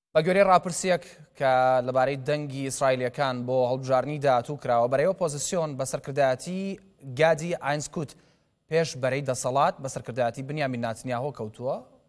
بە گوێرەی ڕاپرسیەک کە لەبارەی دەنگی ئیسرائیلیەکان بۆ هەڵبژاردننی داهاتوو کراوە بەرەی ئۆپۆزیسیۆن بە سەرکردایەتی گادی ئاینسکوت پێش بەرەی دەسەڵات بە سەرکردایەتی بنیامین ناتنیاهۆ کەوتووە